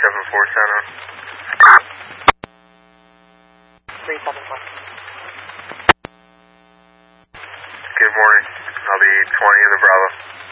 374 Center. 374. Good morning. I'll be 20 in the Bravo.